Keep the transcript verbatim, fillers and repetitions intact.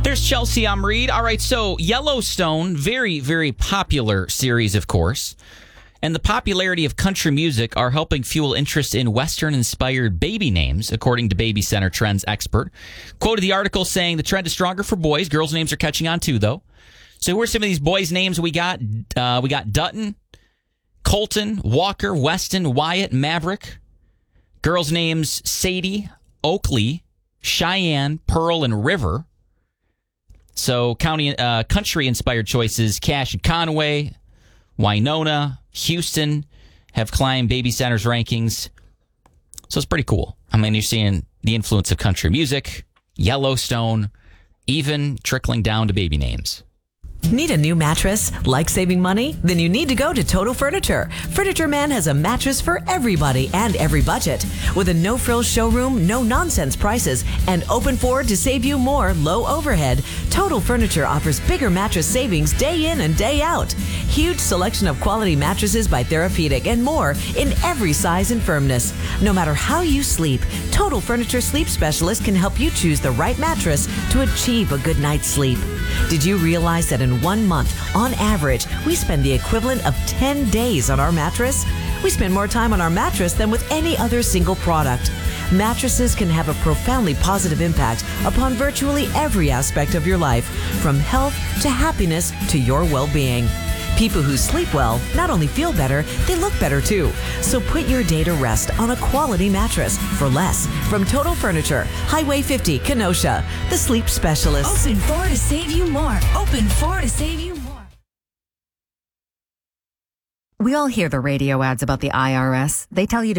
There's Chelsea. I'm Reed. All right, so Yellowstone, very, very popular series, of course. And the popularity of country music are helping fuel interest in Western-inspired baby names, according to Baby Center Trends expert. Quoted the article saying the trend is stronger for boys. Girls' names are catching on too, though. So who are some of these boys' names we got? Uh, we got Dutton, Colton, Walker, Weston, Wyatt, Maverick. Girls' names Sadie, Oakley, Cheyenne, Pearl, and River. So county, uh, country-inspired choices, Cash and Conway, Winona, Houston have climbed Baby Center's rankings. So it's pretty cool. I mean, you're seeing the influence of country music, Yellowstone, even trickling down to baby names. Need a new mattress? Like saving money? Then you need to go to Total Furniture. Furniture Man has a mattress for everybody and every budget. With a no-frills showroom, no-nonsense prices, and open forward to save you more low overhead, Total Furniture offers bigger mattress savings day in and day out. Huge selection of quality mattresses by Therapeutic and more in every size and firmness. No matter how you sleep, Total Furniture Sleep Specialist can help you choose the right mattress to achieve a good night's sleep. Did you realize that in one month, on average, we spend the equivalent of ten days on our mattress? We spend more time on our mattress than with any other single product. Mattresses can have a profoundly positive impact upon virtually every aspect of your life, from health to happiness to your well-being. People who sleep well not only feel better, they look better too. So put your day to rest on a quality mattress for less. From Total Furniture, Highway fifty, Kenosha, the sleep specialist. Open four to save you more. Open four to save you more. We all hear the radio ads about the I R S. They tell you to